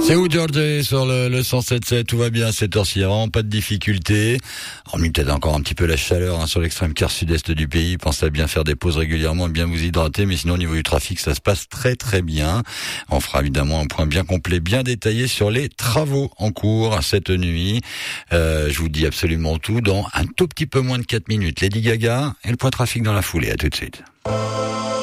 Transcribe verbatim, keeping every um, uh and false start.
C'est où George sur le, le cent sept sept, tout va bien à cette heure-ci, vraiment pas de difficulté. Hormis peut-être encore un petit peu la chaleur hein, sur l'extrême quart sud-est du pays. Pensez à bien faire des pauses régulièrement, bien vous hydrater, mais sinon au niveau du trafic, ça se passe très très bien. On fera évidemment un point bien complet, bien détaillé sur les travaux en cours cette nuit. Euh, je vous dis absolument tout dans un tout petit peu moins de quatre minutes. Lady Gaga et le point trafic dans la foulée. À tout de suite.